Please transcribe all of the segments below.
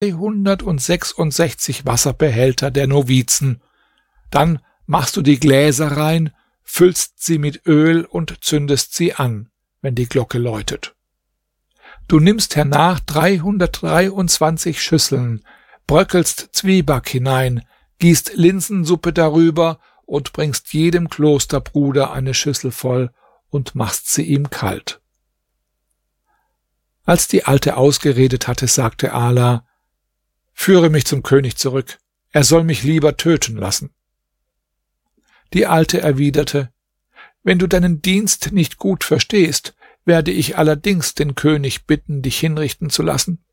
366 Wasserbehälter der Novizen. Dann machst du die Gläser rein, füllst sie mit Öl und zündest sie an, wenn die Glocke läutet. Du nimmst hernach 323 Schüsseln, bröckelst Zwieback hinein, gießt Linsensuppe darüber und bringst jedem Klosterbruder eine Schüssel voll und machst sie ihm kalt. Als die Alte ausgeredet hatte, sagte Ala: Führe mich zum König zurück, er soll mich lieber töten lassen. Die Alte erwiderte: Wenn du deinen Dienst nicht gut verstehst, werde ich allerdings den König bitten, dich hinrichten zu lassen.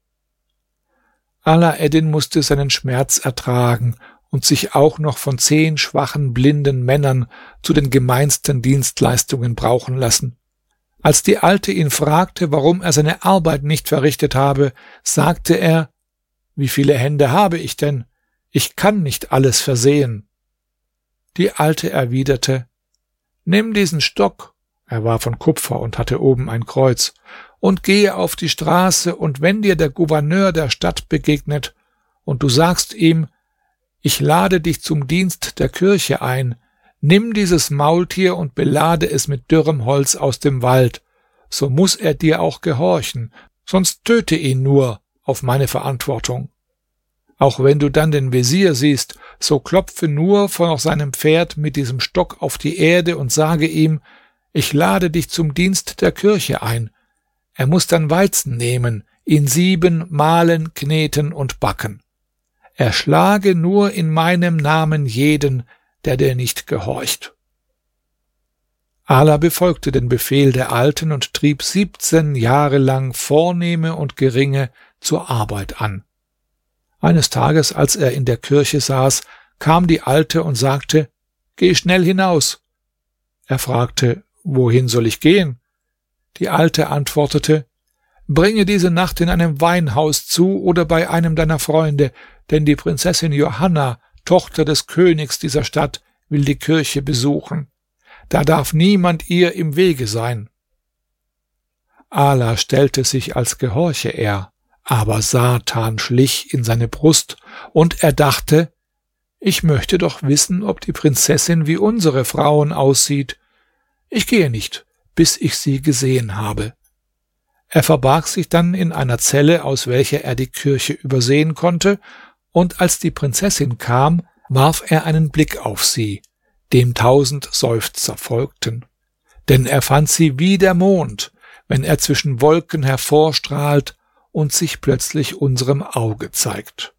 Alaeddin musste seinen Schmerz ertragen und sich auch noch von 10 schwachen, blinden Männern zu den gemeinsten Dienstleistungen brauchen lassen. Als die Alte ihn fragte, warum er seine Arbeit nicht verrichtet habe, sagte er: Wie viele Hände habe ich denn? Ich kann nicht alles versehen. Die Alte erwiderte: Nimm diesen Stock, er war von Kupfer und hatte oben ein Kreuz, und gehe auf die Straße, und wenn dir der Gouverneur der Stadt begegnet, und du sagst ihm: Ich lade dich zum Dienst der Kirche ein, nimm dieses Maultier und belade es mit dürrem Holz aus dem Wald, so muss er dir auch gehorchen, sonst töte ihn nur auf meine Verantwortung. Auch wenn du dann den Wesir siehst, so klopfe nur von seinem Pferd mit diesem Stock auf die Erde und sage ihm: Ich lade dich zum Dienst der Kirche ein. Er muss dann Weizen nehmen, ihn sieben, mahlen, kneten und backen. Erschlage nur in meinem Namen jeden, der dir nicht gehorcht. Ala befolgte den Befehl der Alten und trieb 17 Jahre lang Vornehme und Geringe zur Arbeit an. Eines Tages, als er in der Kirche saß, kam die Alte und sagte: Geh schnell hinaus. Er fragte: Wohin soll ich gehen? Die Alte antwortete: Bringe diese Nacht in einem Weinhaus zu oder bei einem deiner Freunde, denn die Prinzessin Johanna, Tochter des Königs dieser Stadt, will die Kirche besuchen. Da darf niemand ihr im Wege sein. Ala stellte sich, als gehorche er, aber Satan schlich in seine Brust, und er dachte: Ich möchte doch wissen, ob die Prinzessin wie unsere Frauen aussieht. Ich gehe nicht, bis ich sie gesehen habe. Er verbarg sich dann in einer Zelle, aus welcher er die Kirche übersehen konnte, und als die Prinzessin kam, warf er einen Blick auf sie, dem 1000 Seufzer folgten. Denn er fand sie wie der Mond, wenn er zwischen Wolken hervorstrahlt und sich plötzlich unserem Auge zeigt.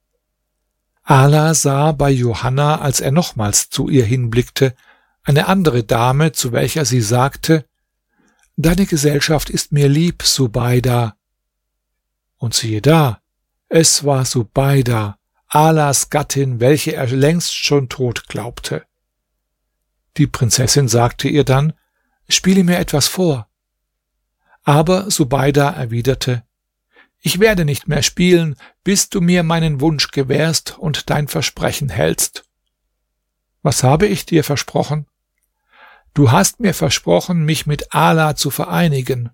Ala sah bei Johanna, als er nochmals zu ihr hinblickte, eine andere Dame, zu welcher sie sagte: Deine Gesellschaft ist mir lieb, Subeida. Und siehe da, es war Subeida, Alas Gattin, welche er längst schon tot glaubte. Die Prinzessin sagte ihr dann: Spiele mir etwas vor. Aber Subeida erwiderte: Ich werde nicht mehr spielen, bis du mir meinen Wunsch gewährst und dein Versprechen hältst. Was habe ich dir versprochen? Du hast mir versprochen, mich mit Ala zu vereinigen.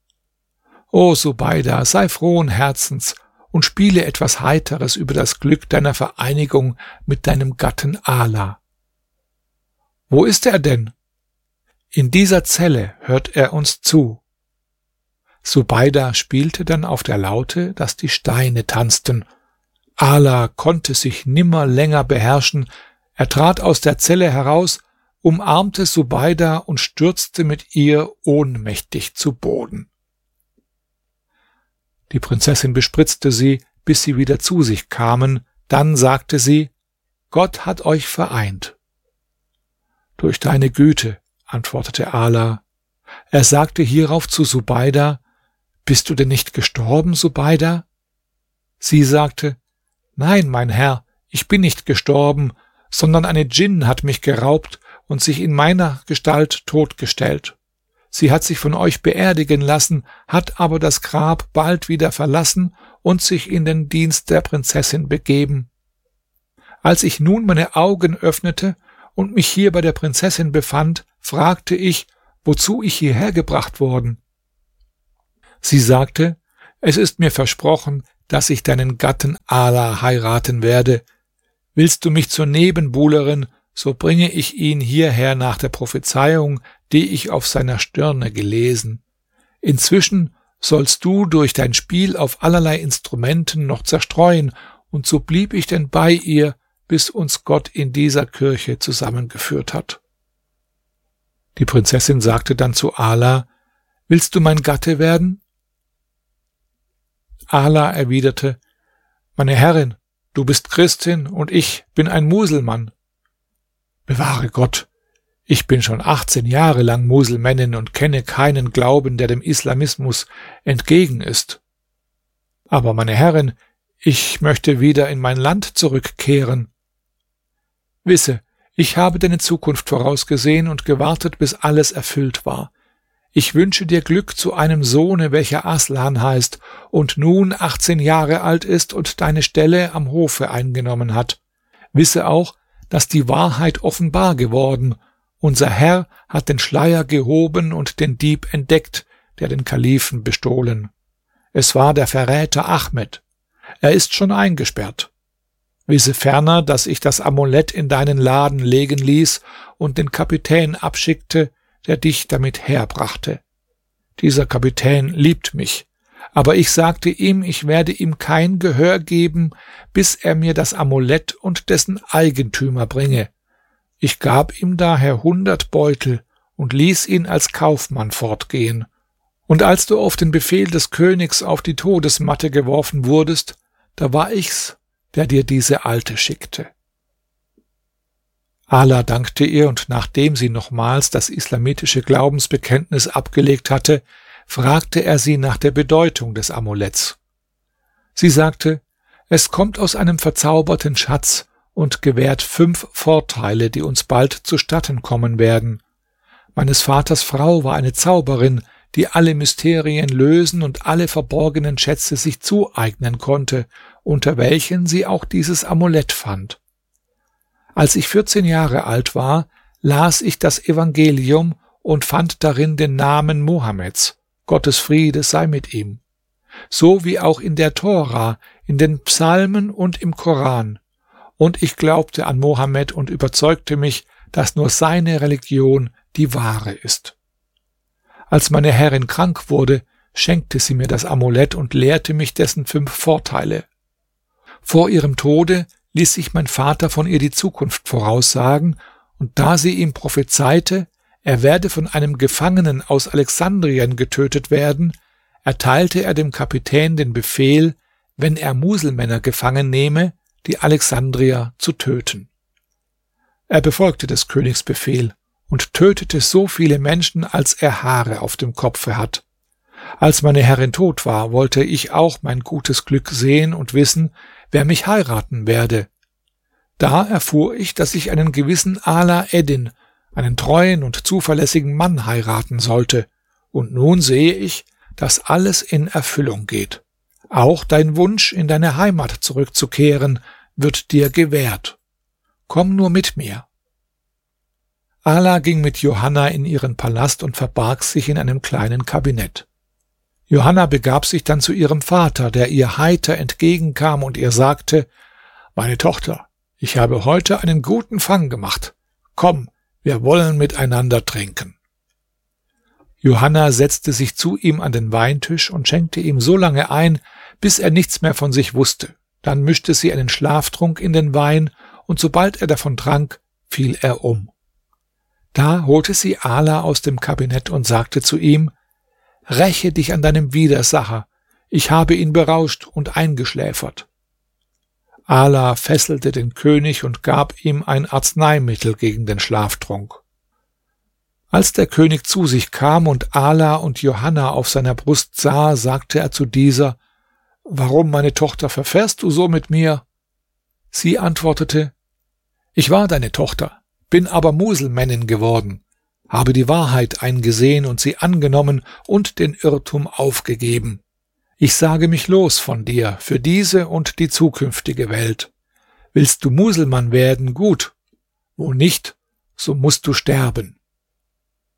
O Subeida, sei frohen Herzens und spiele etwas Heiteres über das Glück deiner Vereinigung mit deinem Gatten Ala. Wo ist er denn? In dieser Zelle hört er uns zu. Subeida spielte dann auf der Laute, dass die Steine tanzten. Ala konnte sich nimmer länger beherrschen. Er trat aus der Zelle heraus, umarmte Subeida und stürzte mit ihr ohnmächtig zu Boden. Die Prinzessin bespritzte sie, bis sie wieder zu sich kamen. Dann sagte sie: Gott hat euch vereint. Durch deine Güte, antwortete Ala. Er sagte hierauf zu Subeida: Bist du denn nicht gestorben, Subeida? Sie sagte: Nein, mein Herr, ich bin nicht gestorben, sondern eine Djinn hat mich geraubt und sich in meiner Gestalt totgestellt. Sie hat sich von euch beerdigen lassen, hat aber das Grab bald wieder verlassen und sich in den Dienst der Prinzessin begeben. Als ich nun meine Augen öffnete und mich hier bei der Prinzessin befand, fragte ich, wozu ich hierher gebracht worden. Sie sagte: Es ist mir versprochen, dass ich deinen Gatten Ala heiraten werde. Willst du mich zur Nebenbuhlerin, so bringe ich ihn hierher nach der Prophezeiung, die ich auf seiner Stirne gelesen. Inzwischen sollst du durch dein Spiel auf allerlei Instrumenten noch zerstreuen, und so blieb ich denn bei ihr, bis uns Gott in dieser Kirche zusammengeführt hat. Die Prinzessin sagte dann zu Ala: Willst du mein Gatte werden? Ala erwiderte: Meine Herrin, du bist Christin und ich bin ein Muselmann. Bewahre Gott, ich bin schon 18 Jahre lang Muselmännin und kenne keinen Glauben, der dem Islamismus entgegen ist. Aber meine Herrin, ich möchte wieder in mein Land zurückkehren. Wisse, ich habe deine Zukunft vorausgesehen und gewartet, bis alles erfüllt war. Ich wünsche dir Glück zu einem Sohne, welcher Aslan heißt und nun 18 Jahre alt ist und deine Stelle am Hofe eingenommen hat. Wisse auch, dass die Wahrheit offenbar geworden. Unser Herr hat den Schleier gehoben und den Dieb entdeckt, der den Kalifen bestohlen. Es war der Verräter Ahmed. Er ist schon eingesperrt. Wisse ferner, dass ich das Amulett in deinen Laden legen ließ und den Kapitän abschickte, der dich damit herbrachte. Dieser Kapitän liebt mich, aber ich sagte ihm, ich werde ihm kein Gehör geben, bis er mir das Amulett und dessen Eigentümer bringe. Ich gab ihm daher 100 Beutel und ließ ihn als Kaufmann fortgehen. Und als du auf den Befehl des Königs auf die Todesmatte geworfen wurdest, da war ich's, der dir diese Alte schickte. Ala dankte ihr, und nachdem sie nochmals das islamitische Glaubensbekenntnis abgelegt hatte, fragte er sie nach der Bedeutung des Amuletts. Sie sagte: Es kommt aus einem verzauberten Schatz und gewährt 5 Vorteile, die uns bald zustatten kommen werden. Meines Vaters Frau war eine Zauberin, die alle Mysterien lösen und alle verborgenen Schätze sich zueignen konnte, unter welchen sie auch dieses Amulett fand. Als ich 14 Jahre alt war, las ich das Evangelium und fand darin den Namen Mohammeds, Gottes Friede sei mit ihm, so wie auch in der Tora, in den Psalmen und im Koran. Und ich glaubte an Mohammed und überzeugte mich, dass nur seine Religion die wahre ist. Als meine Herrin krank wurde, schenkte sie mir das Amulett und lehrte mich dessen 5 Vorteile. Vor ihrem Tode ließ sich mein Vater von ihr die Zukunft voraussagen, und da sie ihm prophezeite, er werde von einem Gefangenen aus Alexandrien getötet werden, erteilte er dem Kapitän den Befehl, wenn er Muselmänner gefangen nehme, die Alexandrier zu töten. Er befolgte des Königs Befehl und tötete so viele Menschen, als er Haare auf dem Kopfe hat. Als meine Herrin tot war, wollte ich auch mein gutes Glück sehen und wissen, wer mich heiraten werde. Da erfuhr ich, dass ich einen gewissen Ala Eddin, einen treuen und zuverlässigen Mann, heiraten sollte, und nun sehe ich, dass alles in Erfüllung geht. Auch dein Wunsch, in deine Heimat zurückzukehren, wird dir gewährt. Komm nur mit mir. Ala ging mit Johanna in ihren Palast und verbarg sich in einem kleinen Kabinett. Johanna begab sich dann zu ihrem Vater, der ihr heiter entgegenkam und ihr sagte: Meine Tochter, ich habe heute einen guten Fang gemacht. Komm, wir wollen miteinander trinken. Johanna setzte sich zu ihm an den Weintisch und schenkte ihm so lange ein, bis er nichts mehr von sich wusste. Dann mischte sie einen Schlaftrunk in den Wein, und sobald er davon trank, fiel er um. Da holte sie Ala aus dem Kabinett und sagte zu ihm: Räche dich an deinem Widersacher, ich habe ihn berauscht und eingeschläfert. Ala fesselte den König und gab ihm ein Arzneimittel gegen den Schlaftrunk. Als der König zu sich kam und Ala und Johanna auf seiner Brust sah, sagte er zu dieser: Warum, meine Tochter, verfährst du so mit mir? Sie antwortete: Ich war deine Tochter, bin aber Muselmännin geworden, habe die Wahrheit eingesehen und sie angenommen und den Irrtum aufgegeben. Ich sage mich los von dir für diese und die zukünftige Welt. Willst du Muselmann werden, gut, wo nicht, so musst du sterben.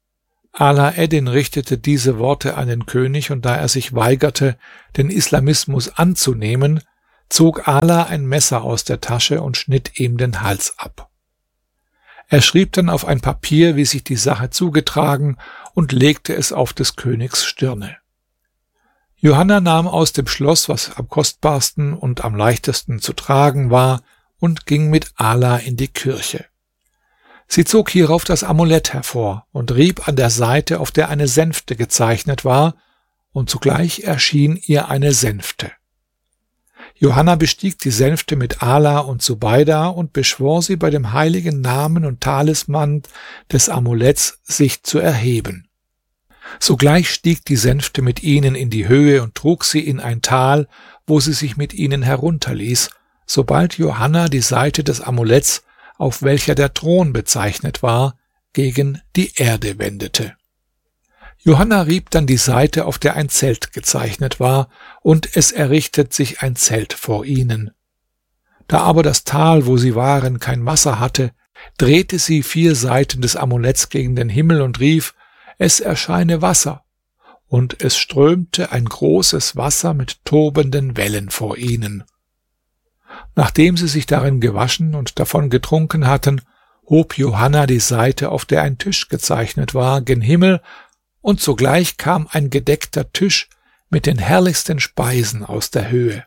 Ala-eddin richtete diese Worte an den König, und da er sich weigerte, den Islamismus anzunehmen, zog Ala ein Messer aus der Tasche und schnitt ihm den Hals ab. Er schrieb dann auf ein Papier, wie sich die Sache zugetragen, und legte es auf des Königs Stirne. Johanna nahm aus dem Schloss, was am kostbarsten und am leichtesten zu tragen war, und ging mit Ala in die Kirche. Sie zog hierauf das Amulett hervor und rieb an der Seite, auf der eine Sänfte gezeichnet war, und zugleich erschien ihr eine Sänfte. Johanna bestieg die Sänfte mit Ala und Zubeida und beschwor sie, bei dem heiligen Namen und Talisman des Amuletts sich zu erheben. Sogleich stieg die Sänfte mit ihnen in die Höhe und trug sie in ein Tal, wo sie sich mit ihnen herunterließ, sobald Johanna die Seite des Amuletts, auf welcher der Thron bezeichnet war, gegen die Erde wendete. Johanna rieb dann die Seite, auf der ein Zelt gezeichnet war, und es errichtet sich ein Zelt vor ihnen. Da aber das Tal, wo sie waren, kein Wasser hatte, drehte sie 4 Seiten des Amuletts gegen den Himmel und rief: Es erscheine Wasser, und es strömte ein großes Wasser mit tobenden Wellen vor ihnen. Nachdem sie sich darin gewaschen und davon getrunken hatten, hob Johanna die Seite, auf der ein Tisch gezeichnet war, gen Himmel, und sogleich kam ein gedeckter Tisch mit den herrlichsten Speisen aus der Höhe.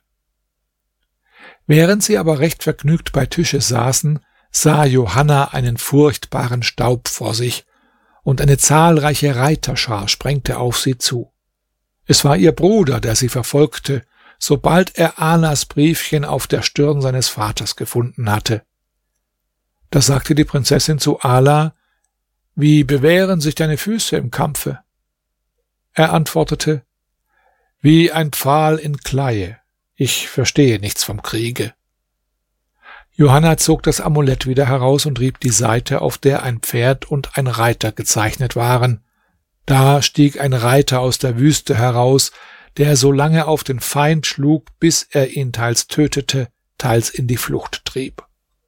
Während sie aber recht vergnügt bei Tische saßen, sah Johanna einen furchtbaren Staub vor sich, und eine zahlreiche Reiterschar sprengte auf sie zu. Es war ihr Bruder, der sie verfolgte, sobald er Alas Briefchen auf der Stirn seines Vaters gefunden hatte. Da sagte die Prinzessin zu Ala: Wie bewähren sich deine Füße im Kampfe? Er antwortete: Wie ein Pfahl in Kleie. Ich verstehe nichts vom Kriege. Johanna zog das Amulett wieder heraus und rieb die Seite, auf der ein Pferd und ein Reiter gezeichnet waren. Da stieg ein Reiter aus der Wüste heraus, der so lange auf den Feind schlug, bis er ihn teils tötete, teils in die Flucht trieb.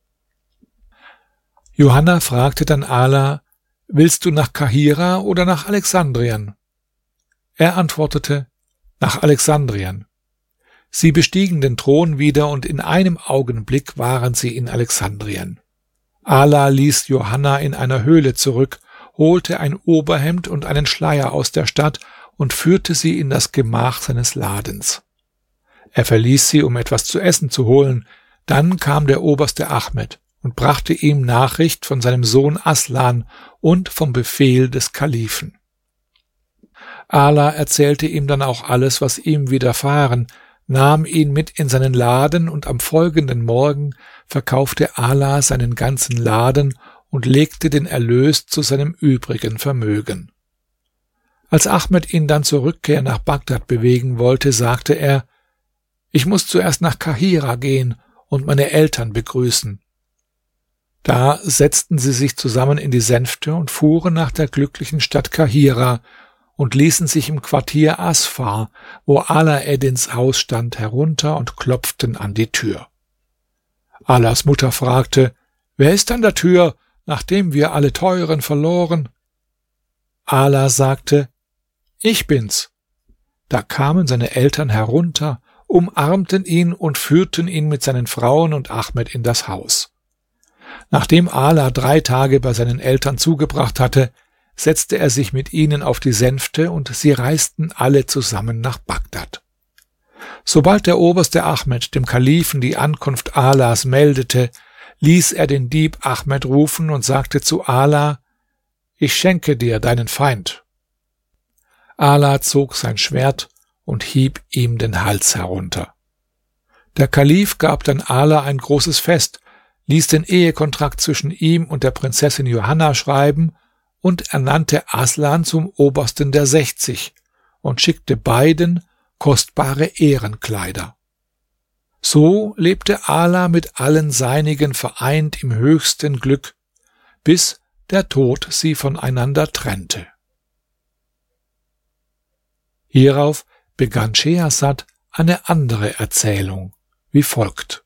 Johanna fragte dann Ala: Willst du nach Kahira oder nach Alexandrien? Er antwortete: Nach Alexandrien. Sie bestiegen den Thron wieder, und in einem Augenblick waren sie in Alexandrien. Ala ließ Johanna in einer Höhle zurück, holte ein Oberhemd und einen Schleier aus der Stadt und führte sie in das Gemach seines Ladens. Er verließ sie, um etwas zu essen zu holen. Dann kam der Oberste Ahmed und brachte ihm Nachricht von seinem Sohn Aslan und vom Befehl des Kalifen. Ala erzählte ihm dann auch alles, was ihm widerfahren, nahm ihn mit in seinen Laden, und am folgenden Morgen verkaufte Ala seinen ganzen Laden und legte den Erlös zu seinem übrigen Vermögen. Als Ahmed ihn dann zur Rückkehr nach Bagdad bewegen wollte, sagte er: Ich muss zuerst nach Kahira gehen und meine Eltern begrüßen. Da setzten sie sich zusammen in die Sänfte und fuhren nach der glücklichen Stadt Kahira und ließen sich im Quartier Asfar, wo Ala-eddins Haus stand, herunter und klopften an die Tür. Alas Mutter fragte: Wer ist an der Tür, nachdem wir alle Teuren verloren? Ala sagte: Ich bin's. Da kamen seine Eltern herunter, umarmten ihn und führten ihn mit seinen Frauen und Ahmed in das Haus. Nachdem Ala 3 Tage bei seinen Eltern zugebracht hatte, setzte er sich mit ihnen auf die Sänfte, und sie reisten alle zusammen nach Bagdad. Sobald der Oberste Ahmed dem Kalifen die Ankunft Alas meldete, ließ er den Dieb Ahmed rufen und sagte zu Ala: Ich schenke dir deinen Feind. Ala zog sein Schwert und hieb ihm den Hals herunter. Der Kalif gab dann Ala ein großes Fest, ließ den Ehekontrakt zwischen ihm und der Prinzessin Johanna schreiben und ernannte Aslan zum Obersten der 60 und schickte beiden kostbare Ehrenkleider. So lebte Ala mit allen Seinigen vereint im höchsten Glück, bis der Tod sie voneinander trennte. Hierauf begann Schehersad eine andere Erzählung wie folgt.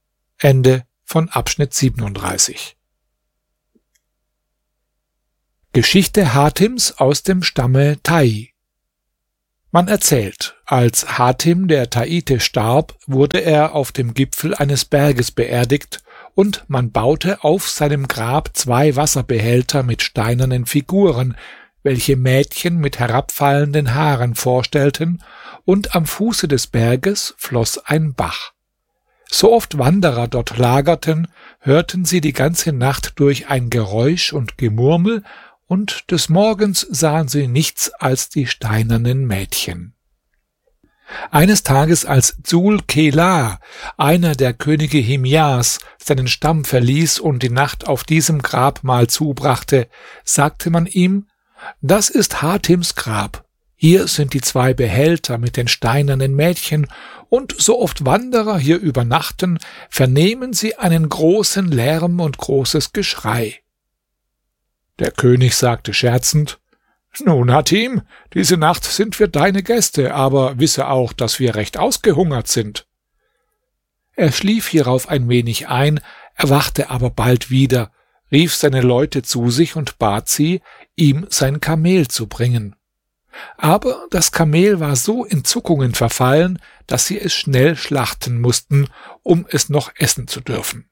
Ende von Abschnitt 37. Geschichte Hatims aus dem Stamme Tai. Man erzählt, als Hatim der Taite starb, wurde er auf dem Gipfel eines Berges beerdigt, und man baute auf seinem Grab 2 Wasserbehälter mit steinernen Figuren, welche Mädchen mit herabfallenden Haaren vorstellten, und am Fuße des Berges floss ein Bach. So oft Wanderer dort lagerten, hörten sie die ganze Nacht durch ein Geräusch und Gemurmel, und des Morgens sahen sie nichts als die steinernen Mädchen. Eines Tages, als Dzul-Kela, einer der Könige Himyars, seinen Stamm verließ und die Nacht auf diesem Grabmal zubrachte, sagte man ihm: Das ist Hatims Grab. Hier sind die 2 Behälter mit den steinernen Mädchen, und so oft Wanderer hier übernachten, vernehmen sie einen großen Lärm und großes Geschrei. Der König sagte scherzend: Nun, Hatim, diese Nacht sind wir deine Gäste, aber wisse auch, dass wir recht ausgehungert sind. Er schlief hierauf ein wenig ein, erwachte aber bald wieder, rief seine Leute zu sich und bat sie, ihm sein Kamel zu bringen. Aber das Kamel war so in Zuckungen verfallen, dass sie es schnell schlachten mussten, um es noch essen zu dürfen.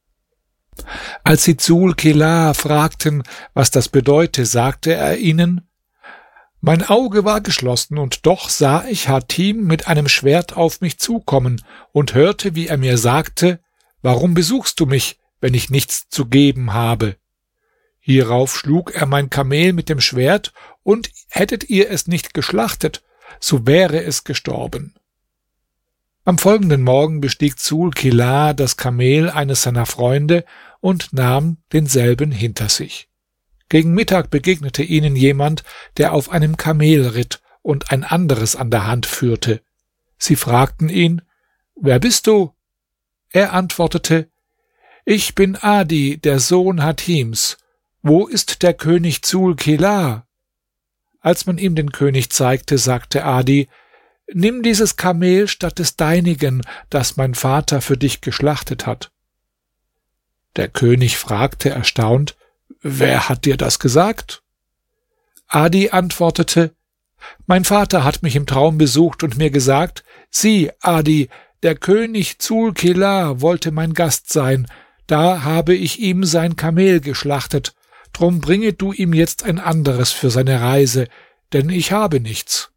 Als sie Dzul-Kela fragten, was das bedeute, sagte er ihnen: Mein Auge war geschlossen, und doch sah ich Hatim mit einem Schwert auf mich zukommen und hörte, wie er mir sagte: Warum besuchst du mich, wenn ich nichts zu geben habe? Hierauf schlug er mein Kamel mit dem Schwert, und hättet ihr es nicht geschlachtet, so wäre es gestorben. Am folgenden Morgen bestieg Dzul-Kela das Kamel eines seiner Freunde und nahm denselben hinter sich. Gegen Mittag begegnete ihnen jemand, der auf einem Kamel ritt und ein anderes an der Hand führte. Sie fragten ihn: Wer bist du? Er antwortete: Ich bin Adi, der Sohn Hatims. Wo ist der König Dzul-Kela? Als man ihm den König zeigte, sagte Adi: Nimm dieses Kamel statt des deinigen, das mein Vater für dich geschlachtet hat. Der König fragte erstaunt: Wer hat dir das gesagt? Adi antwortete: Mein Vater hat mich im Traum besucht und mir gesagt: Sieh, Adi, der König Dzul-Kela wollte mein Gast sein, da habe ich ihm sein Kamel geschlachtet, drum bringe du ihm jetzt ein anderes für seine Reise, denn ich habe nichts.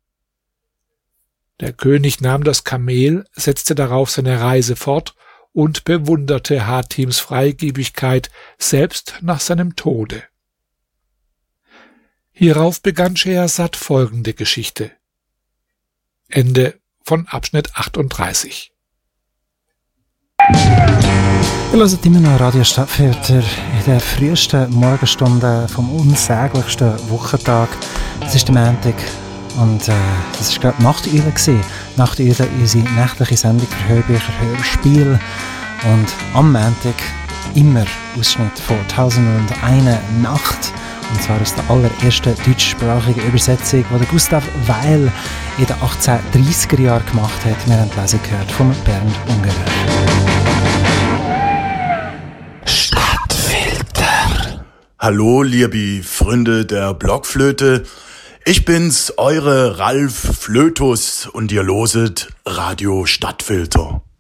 Der König nahm das Kamel, setzte darauf seine Reise fort und bewunderte Hatims Freigebigkeit selbst nach seinem Tode. Hierauf begann Schehersad folgende Geschichte. Ende von Abschnitt 38. Ihr hört immer noch Radio Stadtfilter in der frühesten Morgenstunde vom unsäglichsten Wochentag. Es ist der Montag und das war gerade Nachteule gewesen. Nachteule, unsere nächtliche Sendung für Hörbücher, Hörspiel. Und am Montag immer Ausschnitt von 1001 Nacht. Und zwar aus der allerersten deutschsprachigen Übersetzung, die Gustav Weil in den 1830er Jahren gemacht hat. Wir haben die Lesung gehört von Bernd Ungerer. Stadtfilter. Hallo, liebe Freunde der Blockflöte. Ich bin's, eure Ralf Flötus, und ihr loset Radio Stadtfilter.